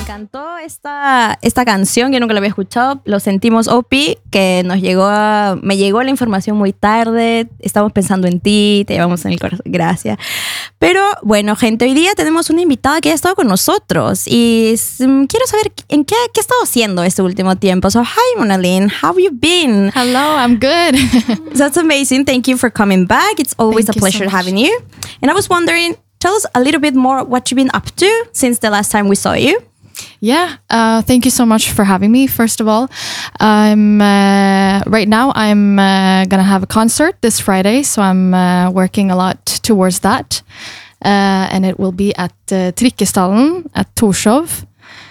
encantó esta canción, que nunca la había escuchado. Lo sentimos, Opi, que me llegó la información muy tarde. Estamos pensando en ti, te llevamos en el corazón. Gracias. Pero bueno, gente, hoy día tenemos una invitada que ha estado con nosotros y quiero saber en qué ha estado haciendo este último tiempo. So, hi, Mona Lynn, how have you been? Hello, I'm good. That's amazing. Thank you for coming back. It's always a pleasure having you. And I was wondering, tell us a little bit more what you've been up to since the last time we saw you. Yeah, thank you so much for having me. First of all, I'm right now I'm gonna have a concert this Friday, so I'm working a lot towards that, and it will be at Trikkestallen at Torshov.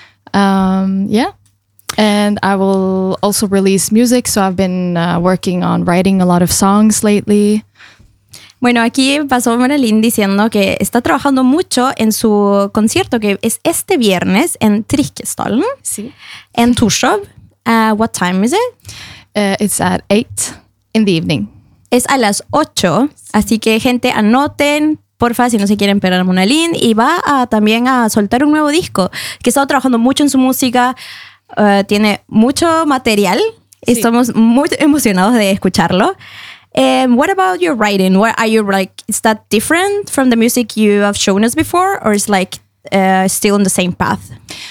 Yeah, and I will also release music. So I've been working on writing a lot of songs lately. Bueno, aquí pasó Mona Lynn diciendo que está trabajando mucho en su concierto que es este viernes en Trikkestallen, Sí. en Torshov. What time is it? It's at 8 in the evening. Es a las 8, así que gente, anoten, porfa, si no se quieren perder a Mona Lynn. Y va también a soltar un nuevo disco, que está trabajando mucho en su música, tiene mucho material. Sí. Estamos muy emocionados de escucharlo. What about your writing? What are you like? Is that different from the music you have shown us before, or is like still on the same path?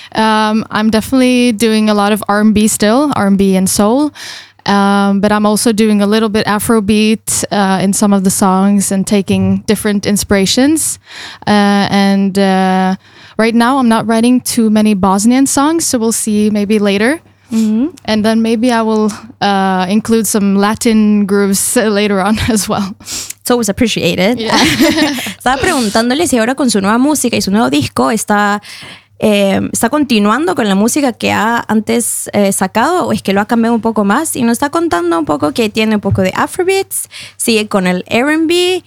I'm definitely doing a lot of R&B still, R&B and soul. But I'm also doing a little bit Afrobeat in some of the songs and taking different inspirations. And right now I'm not writing too many Bosnian songs, so we'll see maybe later. Mm-hmm. And then maybe I will include some Latin grooves later on as well. It's always appreciated. Yeah. Estaba preguntándole si ahora con su nueva música y su nuevo disco está continuando con la música que ha antes sacado, o es que lo ha cambiado un poco más, y nos está contando un poco que tiene un poco de Afrobeats, sigue con el R&B,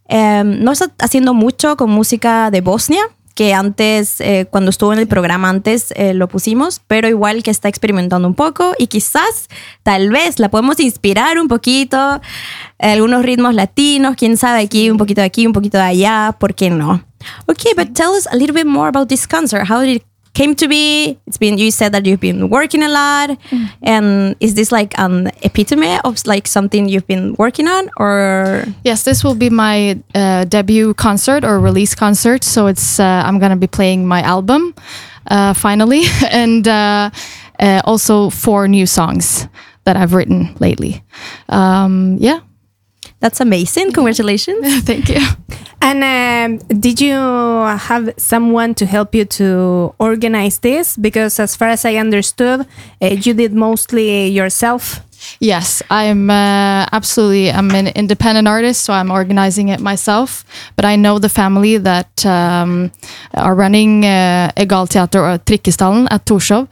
no está haciendo mucho con música de Bosnia, que antes, cuando estuvo en el programa antes, lo pusimos, pero igual que está experimentando un poco y quizás, tal vez, la podemos inspirar un poquito, algunos ritmos latinos, quién sabe, aquí, un poquito de allá, ¿por qué no? Okay, but tell us a little bit more about this concert. How did it came to be? You said that you've been working a lot, and is this like an epitome of like something you've been working on, or? Yes, this will be my debut concert or release concert. So it's I'm gonna be playing my album finally, and also 4 new songs that I've written lately. Yeah. That's amazing. Congratulations. Thank you. And did you have someone to help you to organize this? Because as far as I understood, you did mostly yourself. Yes, I'm an independent artist, so I'm organizing it myself. But I know the family that are running Egalteater or Trikkestallen at Torshov.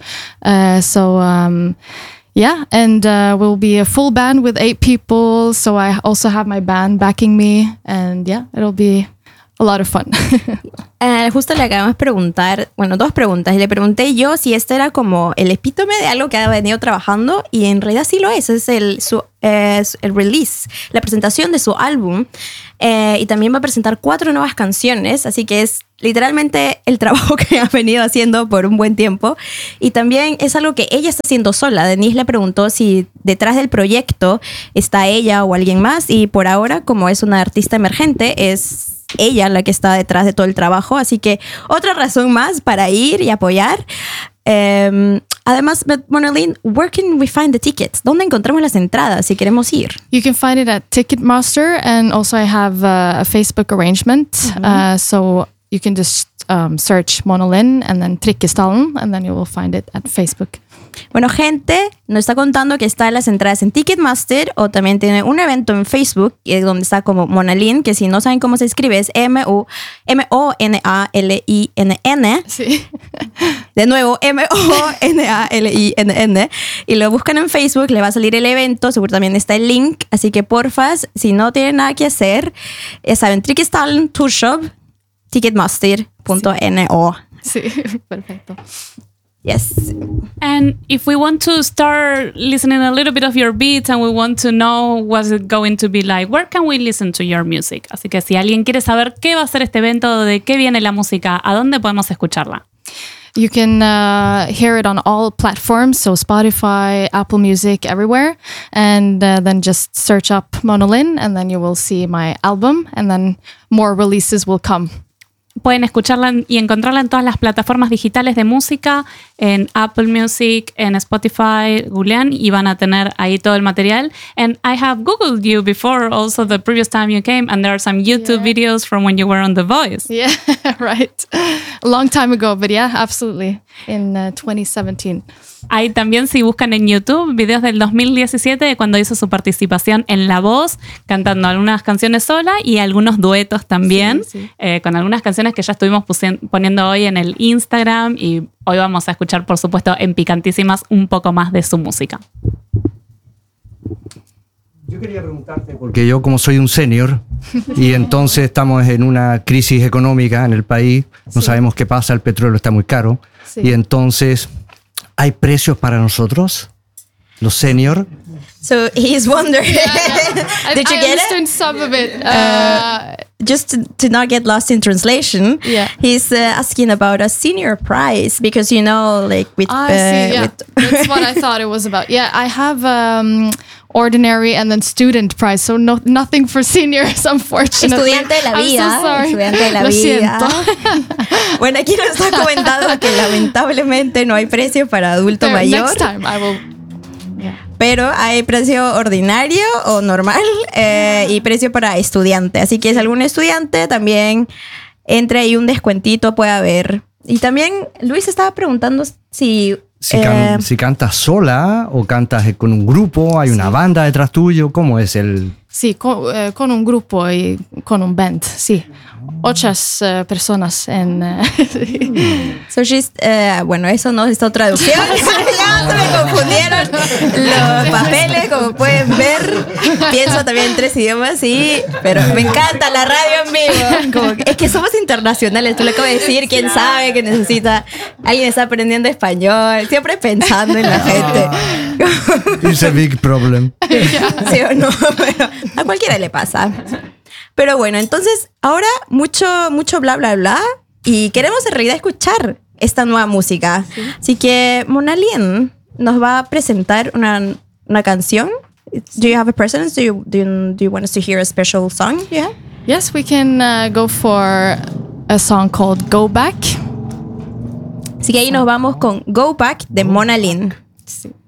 Yeah, and we'll be a full band with 8 people. So I also have my band backing me. And yeah, it'll be a lot of fun. Justo le acabamos de preguntar, bueno, 2 preguntas. Y le pregunté yo si este era como el epítome de algo que ha venido trabajando. Y en realidad sí lo es. Es el release, la presentación de su álbum. Y también va a presentar 4 nuevas canciones. Así que es literalmente el trabajo que ha venido haciendo por un buen tiempo. Y también es algo que ella está haciendo sola. Denise le preguntó si detrás del proyecto está ella o alguien más. Y por ahora, como es una artista emergente, es ella la que está detrás de todo el trabajo. Así que otra razón más para ir y apoyar. Además, Mona Lynn, where can we find the tickets? ¿Dónde encontramos las entradas si queremos ir? You can find it at Ticketmaster, and also I have a Facebook arrangement. Mm-hmm. So you can just search Mona Lynn and then Trikkestallen, and then you will find it at Facebook. Bueno, gente, nos está contando que están las entradas en Ticketmaster, o también tiene un evento en Facebook donde está como Mona Lynn, que si no saben cómo se escribe es M-O-N-A-L-I-N-N. Sí. De nuevo, M-O-N-A-L-I-N-N. Y lo buscan en Facebook, le va a salir el evento, seguro también está el link. Así que porfas, si no tienen nada que hacer, ya saben, Trikkestallen, Torshov, Ticketmaster.no. Sí, perfecto. Yes. And if we want to start listening a little bit of your beats and we want to know what's it going to be like, where can we listen to your music? Así que si alguien quiere saber qué va a ser este evento, de qué viene la música, ¿a dónde podemos escucharla? You can hear it on all platforms, so Spotify, Apple Music, everywhere. And then just search up Mona Lynn, and then you will see my album, and then more releases will come. Pueden escucharla y encontrarla en todas las plataformas digitales de música, en Apple Music, en Spotify, googlean y van a tener ahí todo el material. And I have Googled you before, also the previous time you came, and there are some YouTube videos from when you were on The Voice. Yeah, right. A long time ago, but yeah, absolutely. In 2017. Hay también, si buscan en YouTube, videos del 2017 de cuando hizo su participación en La Voz, cantando algunas canciones sola y algunos duetos también, con algunas canciones que ya estuvimos poniendo hoy en el Instagram, y hoy vamos a escuchar, por supuesto, en Picantísimas un poco más de su música. Yo quería preguntarte, porque yo como soy un senior y entonces estamos en una crisis económica en el país, no sabemos qué pasa, el petróleo está muy caro, y entonces... ¿Hay precios para nosotros, los senior? So he's wondering, did you I get understood it? some of it. Just to not get lost in translation, Yeah. he's asking about a senior price because, you know, like with... See, yeah. That's what I thought it was about. Yeah, I have ordinary and then student price, so nothing for seniors, unfortunately. Estudiante de la I'm vida. so sorry. Estudiante de la Lo vida. siento. Bueno, aquí nos está comentando que lamentablemente no hay precio para adulto There, mayor. next time I will. Pero hay precio ordinario o normal y precio para estudiante. Así que si algún estudiante también entre ahí un descuentito puede haber. Y también Luis estaba preguntando si cantas sola o cantas con un grupo, hay una banda detrás tuyo, ¿cómo es el...? Sí, con un grupo y con un band, sí. 8 personas en... So she's, bueno, eso no es otra traducción. Ya se me confundieron los papeles, como pueden ver. Pienso también en 3 idiomas, sí. Pero me encanta la radio en vivo. Como es que somos internacionales, tú le acabas de decir, quién sabe que necesita... Alguien está aprendiendo español, siempre pensando en la gente. It's a big problem. ¿Sí o no? Bueno, a cualquiera le pasa. Pero bueno, entonces ahora mucho bla bla bla y queremos en realidad escuchar esta nueva música. Sí. Así que Mona Lynn nos va a presentar una canción. Do you have a preference? Do you want us to hear a special song? Yeah. Yes, we can go for a song called Go Back. Así que ahí nos vamos con Go Back de Mona Lynn. Sí.